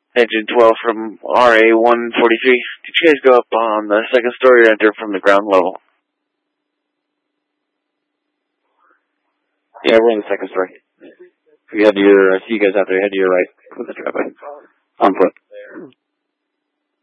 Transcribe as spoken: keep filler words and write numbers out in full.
Engine twelve from R A one forty-three. Did you guys go up on the second story or enter from the ground level? Yeah, we're on the second story. We head to your, I see you guys out there, head to your right. On foot.